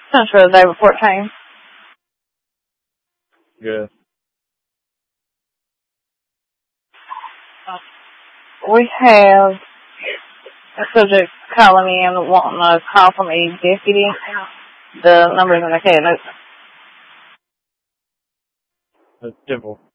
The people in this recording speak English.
Central David 14. Good. We have a subject calling in wanting a call from a deputy. The number's in the cabinet. That's simple.